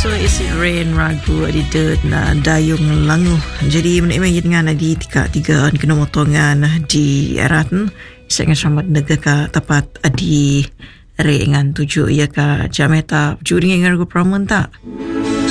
So is it rain ragu di ded na dayung langu. Jadi menikmati dengan di tiga kena motongan di eratan. Saya selamat negara ka tepat di reingan tujuh ya ka jameta juri ngargu pramun tak.